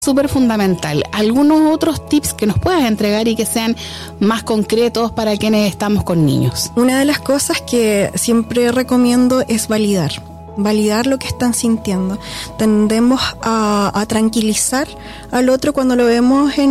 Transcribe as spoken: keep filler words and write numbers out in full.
Súper fundamental. ¿Algunos otros tips que nos puedas entregar y que sean más concretos para quienes estamos con niños? Una de las cosas que siempre recomiendo es validar. Validar lo que están sintiendo. Tendemos a, a tranquilizar al otro cuando lo vemos en